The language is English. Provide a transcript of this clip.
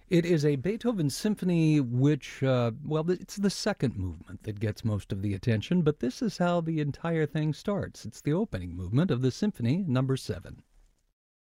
It is a Beethoven symphony which, well, it's the second movement that gets most of the attention, but this is how the entire thing starts. It's the opening movement of the symphony, number 7.